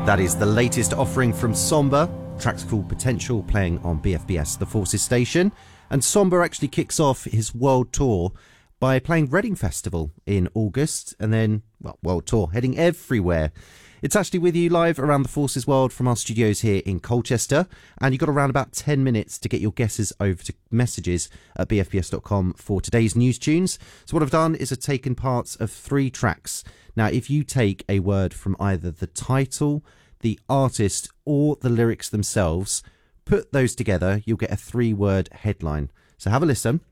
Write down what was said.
That is the latest offering from Somber. The track's called Potential, playing on BFBS, the Forces station. And Somber actually kicks off his world tour by playing Reading Festival in August, and then, well, world tour, heading everywhere. It's actually with you live around the Forces world from our studios here in Colchester, and you've got around about 10 minutes to get your guesses over to messages at bfbs.com for today's news tunes. So what I've done is I've taken parts of 3 tracks. Now, if you take a word from either the title, the artist, or the lyrics themselves, put those together, you'll get a 3-word headline. So have a listen.